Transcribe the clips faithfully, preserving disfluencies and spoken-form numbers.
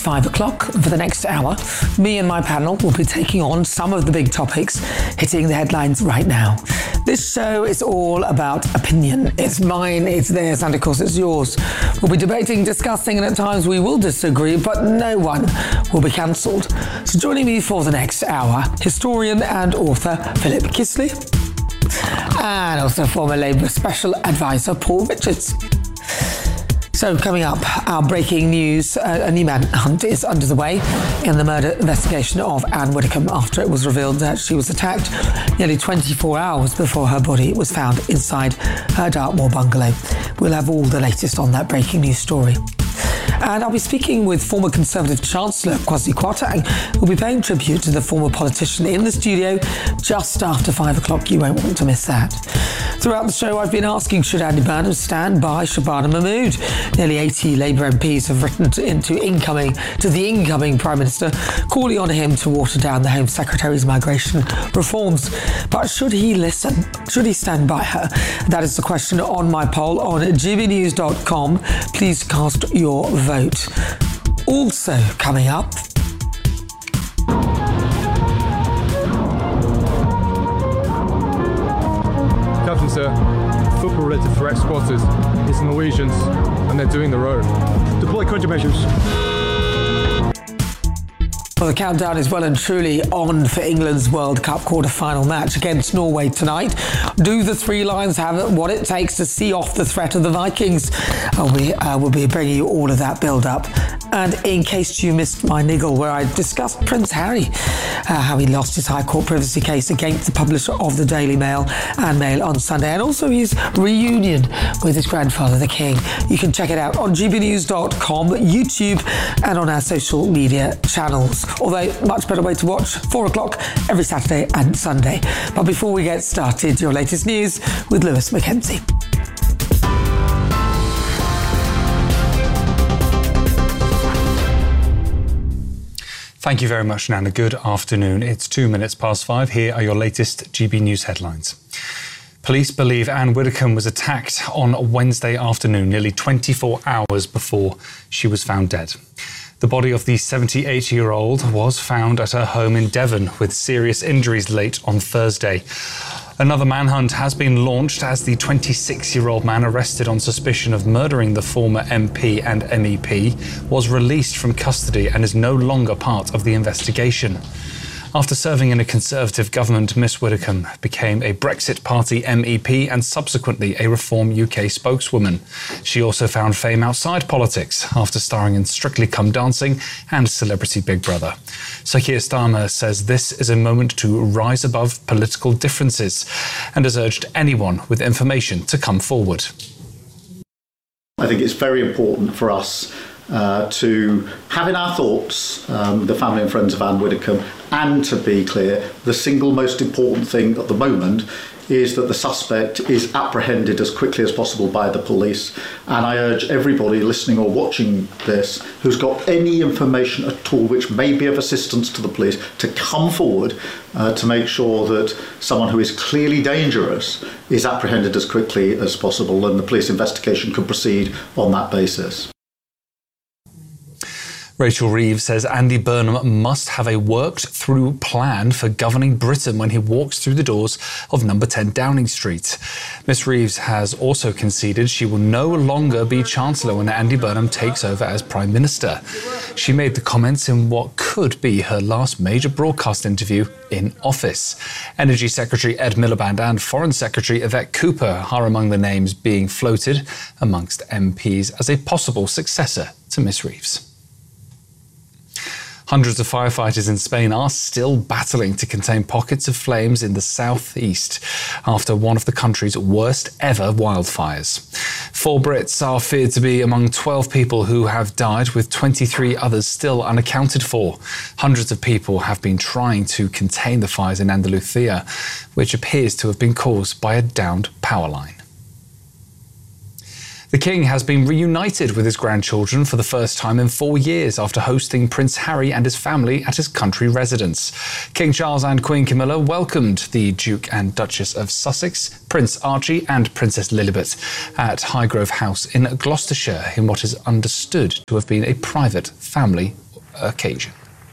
five o'clock. For the next hour, me and my panel will be taking on some of the big topics hitting the headlines right now. This show is all about opinion. It's mine, it's theirs, and of course it's yours. We'll be debating, discussing, and at times we will disagree, but no one will be cancelled. So joining me for the next hour, historian and author Philip Kisley, and also former Labour Special Advisor Paul Richards. So coming up, our breaking news, uh, a new manhunt is under the way in the murder investigation of Anne Widdecombe after it was revealed that she was attacked nearly twenty-four hours before her body was found inside her Dartmoor bungalow. We'll have all the latest on that breaking news story. And I'll be speaking with former Conservative Chancellor Kwasi Kwarteng, who'll be paying tribute to the former politician in the studio just after five o'clock. You won't want to miss that. Throughout the show, I've been asking, should Andy Burnham stand by Shabana Mahmood? Nearly eighty Labour M Ps have written to, into incoming, to the incoming Prime Minister, calling on him to water down the Home Secretary's migration reforms. But should he listen? Should he stand by her? That is the question on my poll on g b news dot com. Please cast your vote. Also coming up, Captain, sir, football-related threat squatters. It's Norwegians, and they're doing the road. Deploy countermeasures. Well, the countdown is well and truly on for England's World Cup quarter-final match against Norway tonight. Do the Three Lions have what it takes to see off the threat of the Vikings? Uh, we uh, will be bringing you all of that build-up. And in case you missed my niggle where I discussed Prince Harry, uh, how he lost his High Court privacy case against the publisher of the Daily Mail and Mail on Sunday, and also his reunion with his grandfather, the King. You can check it out on g b news dot com, YouTube, and on our social media channels. Although, much better way to watch, four o'clock every Saturday and Sunday. But before we get started, your latest news with Lewis Mackenzie. Thank you very much, Nana. Good afternoon. It's two minutes past five. Here are your latest G B News headlines. Police believe Anne Widdecombe was attacked on Wednesday afternoon, nearly twenty-four hours before she was found dead. The body of the seventy-eight-year-old was found at her home in Devon with serious injuries late on Thursday. Another manhunt has been launched as the twenty-six-year-old man arrested on suspicion of murdering the former M P and M E P was released from custody and is no longer part of the investigation. After serving in a Conservative government, Miss Widdecombe became a Brexit Party M E P and subsequently a Reform U K spokeswoman. She also found fame outside politics after starring in Strictly Come Dancing and Celebrity Big Brother. Sir Keir Starmer says this is a moment to rise above political differences and has urged anyone with information to come forward. I think it's very important for us Uh, to have in our thoughts um, the family and friends of Anne Widdecombe, and to be clear, the single most important thing at the moment is that the suspect is apprehended as quickly as possible by the police. And I urge everybody listening or watching this who's got any information at all which may be of assistance to the police to come forward uh, to make sure that someone who is clearly dangerous is apprehended as quickly as possible, and the police investigation can proceed on that basis. Rachel Reeves says Andy Burnham must have a worked-through plan for governing Britain when he walks through the doors of number ten Downing Street. Miss Reeves has also conceded she will no longer be Chancellor when Andy Burnham takes over as Prime Minister. She made the comments in what could be her last major broadcast interview in office. Energy Secretary Ed Miliband and Foreign Secretary Yvette Cooper are among the names being floated amongst M Ps as a possible successor to Miss Reeves. Hundreds of firefighters in Spain are still battling to contain pockets of flames in the southeast after one of the country's worst ever wildfires. Four Brits are feared to be among twelve people who have died, with twenty-three others still unaccounted for. Hundreds of people have been trying to contain the fires in Andalusia, which appears to have been caused by a downed power line. The King has been reunited with his grandchildren for the first time in four years after hosting Prince Harry and his family at his country residence. King Charles and Queen Camilla welcomed the Duke and Duchess of Sussex, Prince Archie and Princess Lilibet at Highgrove House in Gloucestershire in what is understood to have been a private family occasion.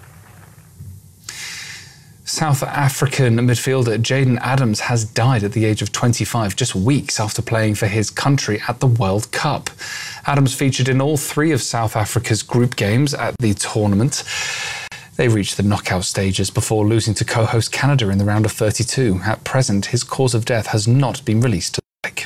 South African midfielder Jayden Adams has died at the age of twenty-five, just weeks after playing for his country at the World Cup. Adams featured in all three of South Africa's group games at the tournament. They reached the knockout stages before losing to co-host Canada in the round of thirty-two. At present, his cause of death has not been released to the public.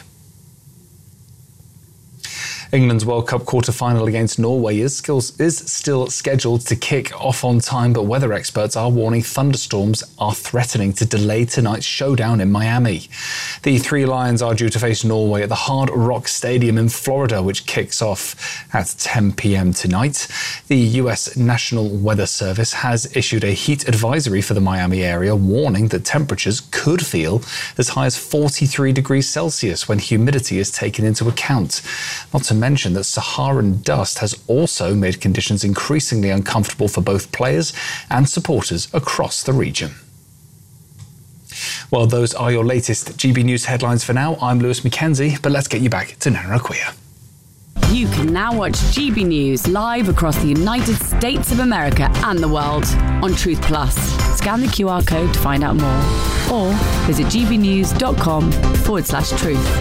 England's World Cup quarter-final against Norway is still, is still scheduled to kick off on time, but weather experts are warning thunderstorms are threatening to delay tonight's showdown in Miami. The Three Lions are due to face Norway at the Hard Rock Stadium in Florida, which kicks off at ten p.m. tonight. The U S National Weather Service has issued a heat advisory for the Miami area, warning that temperatures could feel as high as forty-three degrees Celsius when humidity is taken into account. Not to mention that Saharan dust has also made conditions increasingly uncomfortable for both players and supporters across the region. Well, those are your latest G B News headlines for now. I'm Lewis Mackenzie, but let's get you back to Nana Akua. You can now watch G B News live across the United States of America and the world on Truth Plus. Scan the Q R code to find out more, or visit gbnews.com forward slash truth.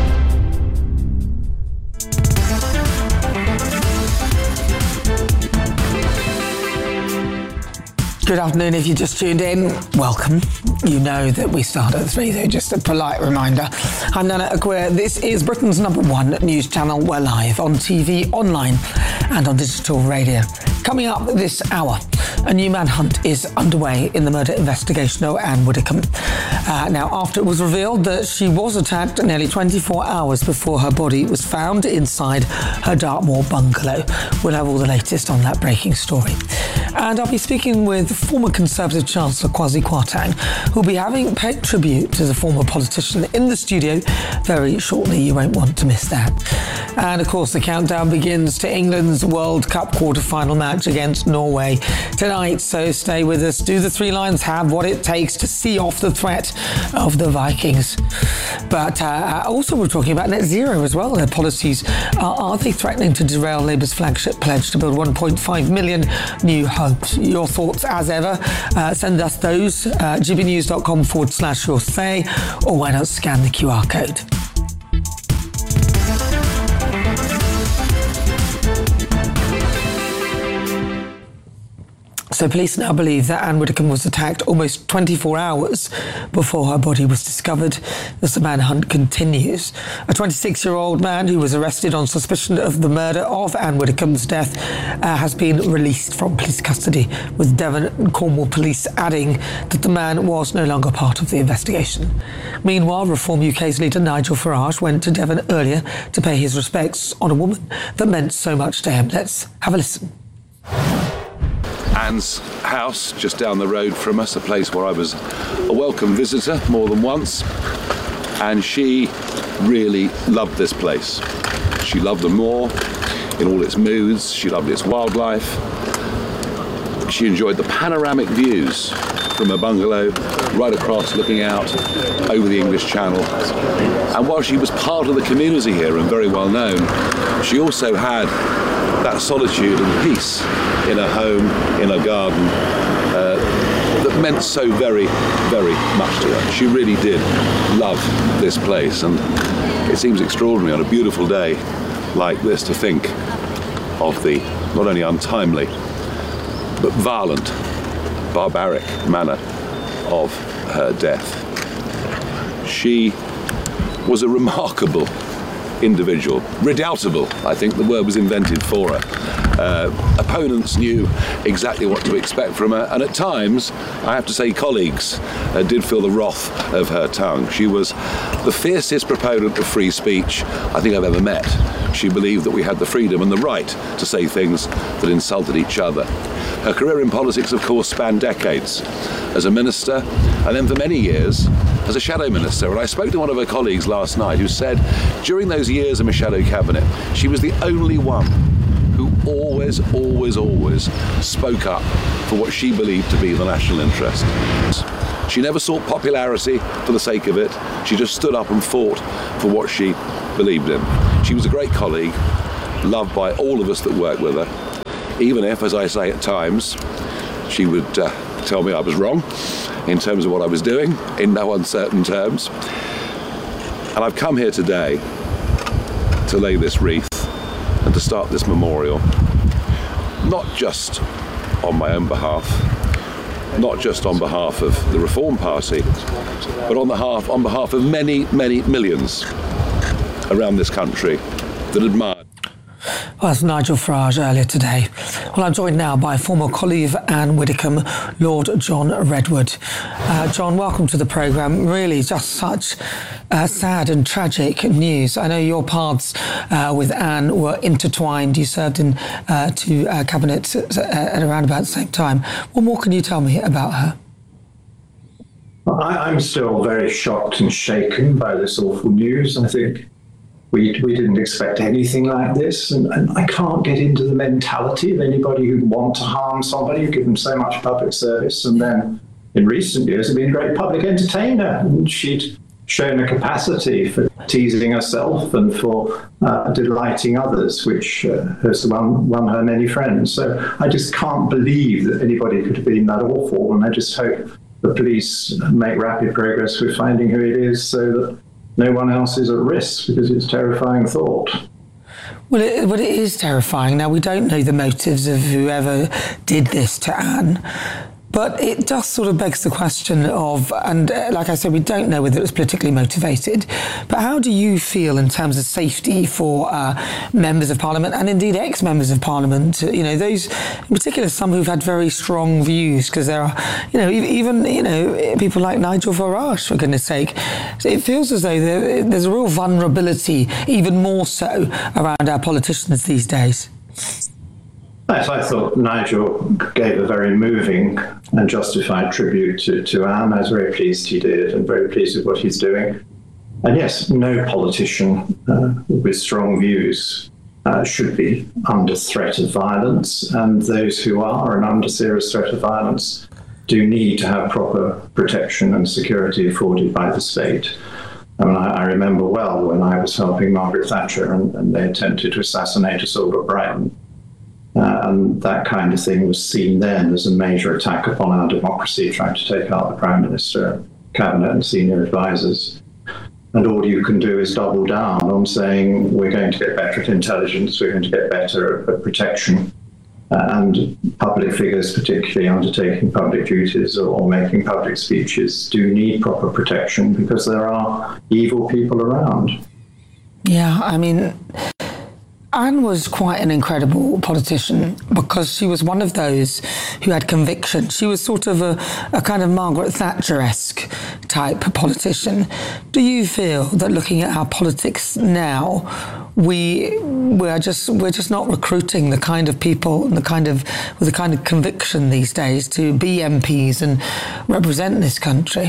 Good afternoon. If you just tuned in, welcome. You know that we start at three, so just a polite reminder. I'm Nana Akua. This is Britain's number one news channel. We're live on T V, online and on digital radio. Coming up this hour, a new manhunt is underway in the murder investigation of Anne Widdecombe. Uh, now, after it was revealed that she was attacked nearly twenty-four hours before her body was found inside her Dartmoor bungalow. We'll have all the latest on that breaking story. And I'll be speaking with former Conservative Chancellor Kwasi Kwarteng, who'll be having paid tribute to the former politician in the studio very shortly. You won't want to miss that. And of course, the countdown begins to England's World Cup quarter-final match against Norway tonight. So stay with us. Do the Three Lions have what it takes to see off the threat of the Vikings? But uh, also we're talking about net zero as well. Their policies, are, are they threatening to derail Labour's flagship pledge to build one point five million new homes? Your thoughts as ever. Uh, send us those. Uh, gbnews.com forward slash your say, or why not scan the Q R code. So police now believe that Anne Widdecombe was attacked almost twenty-four hours before her body was discovered as the manhunt continues. A twenty-six-year-old man who was arrested on suspicion of the murder of Anne Widdecombe's death uh, has been released from police custody, with Devon and Cornwall police adding that the man was no longer part of the investigation. Meanwhile, Reform U K's leader Nigel Farage went to Devon earlier to pay his respects on a woman that meant so much to him. Let's have a listen. Anne's house, just down the road from us, a place where I was a welcome visitor more than once, and she really loved this place. She loved the moor in all its moods, she loved its wildlife, she enjoyed the panoramic views from her bungalow right across, looking out over the English Channel. And while she was part of the community here and very well known, she also had that solitude and peace in her home, in her garden, uh, that meant so very, very much to her. She really did love this place, and it seems extraordinary on a beautiful day like this to think of the not only untimely but violent, barbaric manner of her death. She was a remarkable individual, redoubtable, I think the word was invented for her. Uh, opponents knew exactly what to expect from her, and at times, I have to say, colleagues uh, did feel the wrath of her tongue. She was the fiercest proponent of free speech I think I've ever met. She believed that we had the freedom and the right to say things that insulted each other. Her career in politics, of course, spanned decades as a minister, and then for many years as a shadow minister. And I spoke to one of her colleagues last night who said during those years in a shadow cabinet, she was the only one who always, always, always spoke up for what she believed to be the national interest. She never sought popularity for the sake of it. She just stood up and fought for what she believed in. She was a great colleague, loved by all of us that worked with her. even if, as I say at times, she would uh, tell me I was wrong in terms of what I was doing, in no uncertain terms. And I've come here today to lay this wreath and to start this memorial, not just on my own behalf, not just on behalf of the Reform Party, but on behalf, on behalf of many, many millions around this country that admire. Well, that's Nigel Farage earlier today. Well, I'm joined now by former colleague of Anne Widdecombe, Lord John Redwood. Uh, John, welcome to the programme. Really, just such uh, sad and tragic news. I know your paths uh, with Anne were intertwined. You served in uh, two uh, cabinets at, at around about the same time. What more can you tell me about her? I, I'm still very shocked and shaken by this awful news. I think We, we didn't expect anything like this, and, and I can't get into the mentality of anybody who'd want to harm somebody who given so much public service, and then in recent years have been a great public entertainer. And she'd shown a capacity for teasing herself and for uh, delighting others, which uh, has won, won her many friends. So I just can't believe that anybody could have been that awful, and I just hope the police make rapid progress with finding who it is so that no one else is at risk, because it's a terrifying thought. Well it, well, it is terrifying. Now, we don't know the motives of whoever did this to Anne, but it just sort of begs the question of, and uh, like I said, we don't know whether it was politically motivated, but how do you feel in terms of safety for uh, members of Parliament and indeed ex-members of Parliament? You know, those, in particular, some who've had very strong views, because there are, you know, even, you know, people like Nigel Farage, for goodness sake. It feels as though there, there's a real vulnerability, even more so, around our politicians these days. Yes, I thought Nigel gave a very moving and justified tribute to, to Anne. I was very pleased he did, and very pleased with what he's doing. And yes, no politician uh, with strong views uh, should be under threat of violence, and those who are and under serious threat of violence do need to have proper protection and security afforded by the state. I mean, I, I remember well when I was helping Margaret Thatcher and, and they attempted to assassinate us all at Brighton. Uh, and that kind of thing was seen then as a major attack upon our democracy, trying to take out the Prime Minister, Cabinet and senior advisors. And all you can do is double down on saying we're going to get better at intelligence, we're going to get better at, at protection. Uh, and public figures, particularly undertaking public duties or, or making public speeches, do need proper protection because there are evil people around. Yeah, I mean, Anne was quite an incredible politician because she was one of those who had conviction. She was sort of a, a kind of Margaret Thatcher-esque type politician. Do you feel that looking at our politics now, we we're just we're just not recruiting the kind of people and the kind of with the kind of conviction these days to be M Ps and represent this country?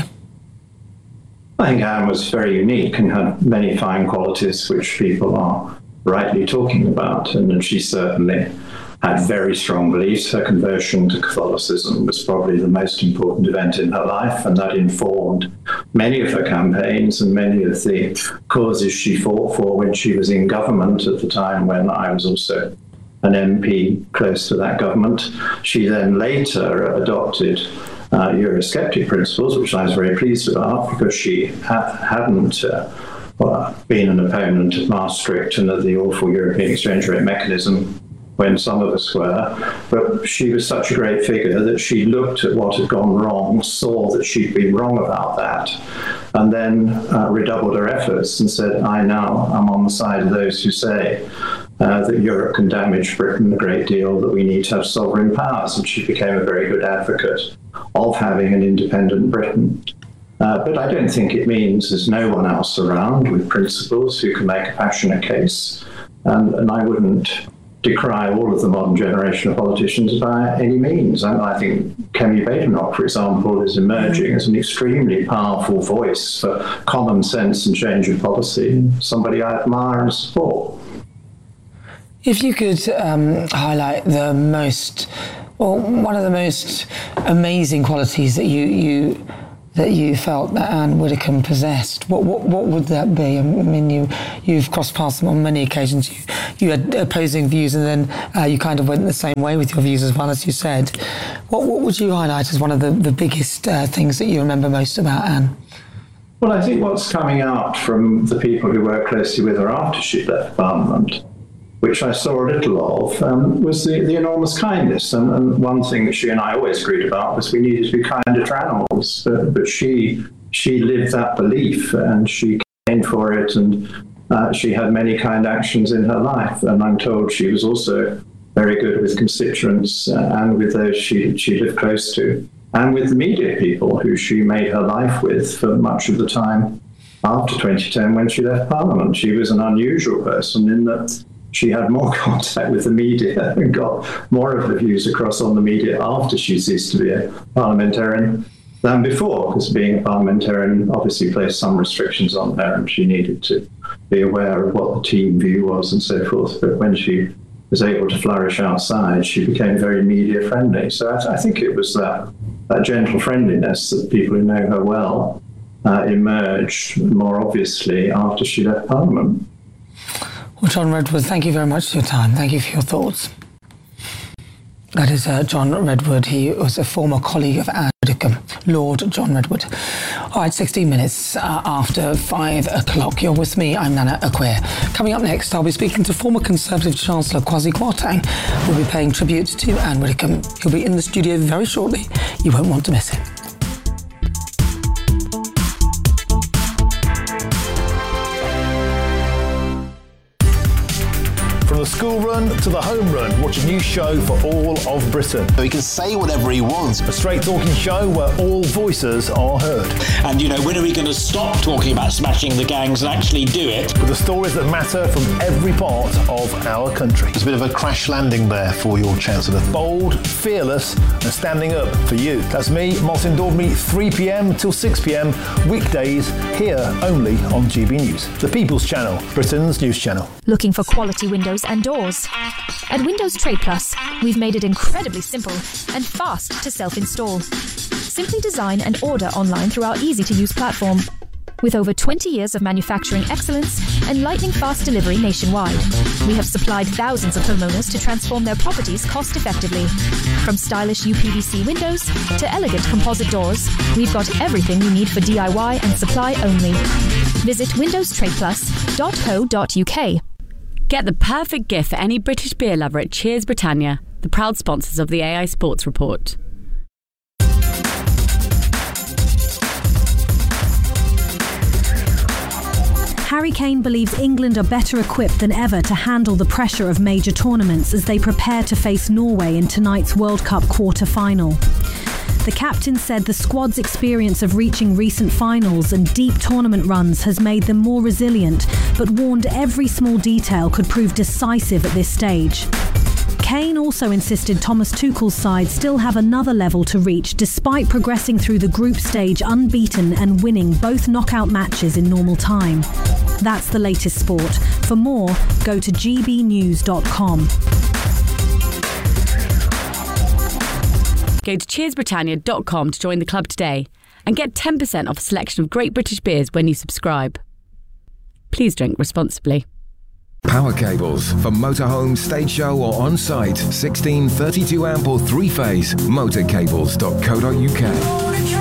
I think Anne was very unique and had many fine qualities which people are rightly talking about, and she certainly had very strong beliefs. Her conversion to Catholicism was probably the most important event in her life, and that informed many of her campaigns and many of the causes she fought for when she was in government at the time when I was also an M P close to that government. She then later adopted uh, Eurosceptic principles, which I was very pleased about because she ha- hadn't uh, Well, being an opponent of Maastricht and of the awful European exchange rate mechanism when some of us were, but she was such a great figure that she looked at what had gone wrong, saw that she'd been wrong about that, and then uh, redoubled her efforts and said, I now am on the side of those who say uh, that Europe can damage Britain a great deal, that we need to have sovereign powers, and she became a very good advocate of having an independent Britain. Uh, but I don't think it means there's no one else around with principles who can make a passionate case. And, and I wouldn't decry all of the modern generation of politicians by any means. I, I think Kemi Badenoch, for example, is emerging as an extremely powerful voice for common sense and change of policy, somebody I admire and support. If you could um, highlight the most, or one of the most amazing qualities that you you that you felt that Anne Widdecombe possessed, what what what would that be? I mean, you you've crossed paths on many occasions. You you had opposing views, and then uh, you kind of went the same way with your views as well, as you said. What, what would you highlight as one of the, the biggest uh, things that you remember most about Anne? Well, I think what's coming out from the people who worked closely with her after she left Parliament, which I saw a little of, um, was the, the enormous kindness. And, and one thing that she and I always agreed about was we needed to be kinder to animals. But, but she she lived that belief, and she came for it, and uh, she had many kind actions in her life. And I'm told she was also very good with constituents uh, and with those she, she lived close to, and with the media people who she made her life with for much of the time after twenty ten when she left Parliament. She was an unusual person in that she had more contact with the media and got more of her views across on the media after she ceased to be a parliamentarian than before, because being a parliamentarian obviously placed some restrictions on her, and she needed to be aware of what the team view was and so forth. But when she was able to flourish outside, she became very media friendly. So I, th- I think it was that, that gentle friendliness that people who know her well uh, emerged more obviously after she left Parliament. Well, John Redwood, thank you very much for your time. Thank you for your thoughts. That is uh, John Redwood. He was a former colleague of Anne Widdecombe, Lord John Redwood. All right, sixteen minutes uh, after five o'clock. You're with me. I'm Nana Acquair. Coming up next, I'll be speaking to former Conservative Chancellor Kwasi Kwarteng, who will be paying tribute to Anne Widdecombe. He'll be in the studio very shortly. You won't want to miss it. From the school run to the home run, watch a new show for all of Britain. He can say whatever he wants. A straight talking show where all voices are heard. And, you know, when are we going to stop talking about smashing the gangs and actually do it? With the stories that matter from every part of our country. There's a bit of a crash landing there for your Chancellor. Bold, fearless and standing up for you. That's me, Martin Daubney, three p.m. till six p.m. weekdays, here only on G B News. The People's Channel, Britain's news channel. Looking for quality windows and doors? At Windows Trade Plus, we've made it incredibly simple and fast to self-install. Simply design and order online through our easy-to-use platform. With over twenty years of manufacturing excellence and lightning-fast delivery nationwide, we have supplied thousands of homeowners to transform their properties cost-effectively. From stylish U P V C windows to elegant composite doors, we've got everything you need for D I Y and supply only. Visit windows trade plus dot co dot uk. Get the perfect gift for any British beer lover at Cheers Britannia, the proud sponsors of the A I Sports Report. Harry Kane believes England are better equipped than ever to handle the pressure of major tournaments as they prepare to face Norway in tonight's World Cup quarter-final. The captain said the squad's experience of reaching recent finals and deep tournament runs has made them more resilient, but warned every small detail could prove decisive at this stage. Kane also insisted Thomas Tuchel's side still have another level to reach despite progressing through the group stage unbeaten and winning both knockout matches in normal time. That's the latest sport. For more, go to g b news dot com. Go to cheers britannia dot com to join the club today and get ten percent off a selection of great British beers when you subscribe. Please drink responsibly. Power cables for motorhome, stage show or on-site. sixteen thirty-two amp or three-phase. motorcables dot co dot uk.